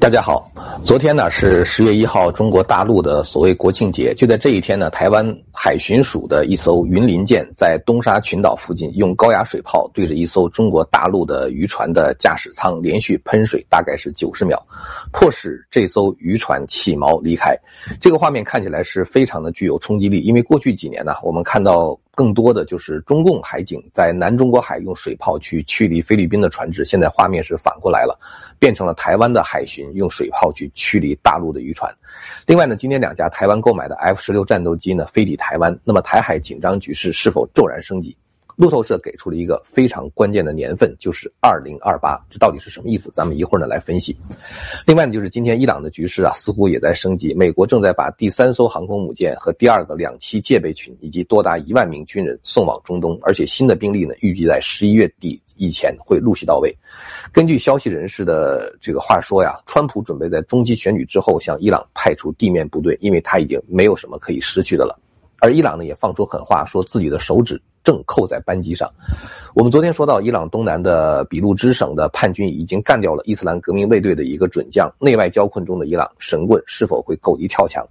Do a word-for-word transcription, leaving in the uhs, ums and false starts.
大家好，昨天呢是十月一号，中国大陆的所谓国庆节。就在这一天呢，台湾海巡署的一艘云林舰在东沙群岛附近用高压水炮对着一艘中国大陆的渔船的驾驶舱连续喷水，大概是九十秒，迫使这艘渔船弃锚离开。这个画面看起来是非常的具有冲击力，因为过去几年呢，我们看到更多的就是中共海警在南中国海用水炮去驱离菲律宾的船只，现在画面是反过来了，变成了台湾的海巡用水炮去驱离大陆的渔船。另外呢，今天两架台湾购买的 F 十六 战斗机呢飞抵台湾，那么台海紧张局势是否骤然升级？路透社给出了一个非常关键的年份，就是二零二八，这到底是什么意思？咱们一会儿呢来分析。另外呢，就是今天伊朗的局势啊，似乎也在升级。美国正在把第三艘航空母舰和第二个两栖戒备群以及多达一万名军人送往中东，而且新的兵力呢，预计在十一月底以前会陆续到位。根据消息人士的这个话说呀，川普准备在中期选举之后向伊朗派出地面部队，因为他已经没有什么可以失去的了。而伊朗呢也放出狠话，说自己的手指正扣在扳机上。我们昨天说到，伊朗东南的俾路支省的叛军已经干掉了伊斯兰革命卫队的一个准将，内外交困中的伊朗神棍是否会狗急跳墙？